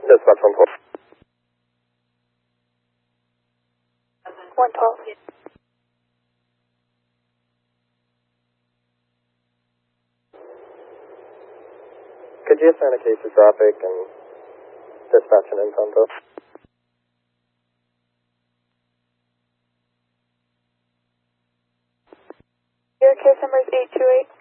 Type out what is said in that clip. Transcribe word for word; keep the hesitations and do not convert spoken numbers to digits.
Dispatch one twelve. one twelve. Could you assign a case of traffic and dispatch an Encanto? Your case number is eight two eight.